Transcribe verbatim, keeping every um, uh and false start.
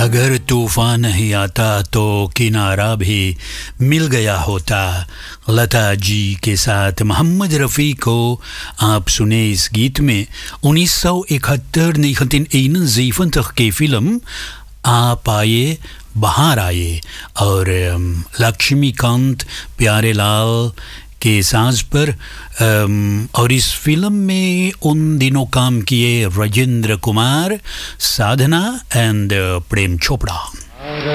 अगर तूफान नहीं आता तो किनारा भी मिल गया होता। लता जी के साथ मोहम्मद रफ़ी को आप सुने इस गीत में उन्नीस सौ इकहत्तर negentien की फिल्म आप आए बाहर आए और लक्ष्मीकांत प्यारेलाल के साज पर। और इस फिल्म में उन दिनों काम किए राजेंद्र कुमार, साधना एंड प्रेम चोपड़ा।